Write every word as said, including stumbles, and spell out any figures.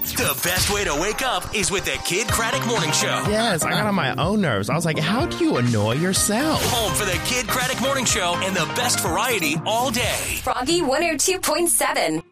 The best way to wake up is with the Kid Craddock Morning Show. Yes, I got on my own nerves. I was like, how do you annoy yourself? Home for the Kid Craddock Morning Show and the best variety all day. Froggy one oh two point seven.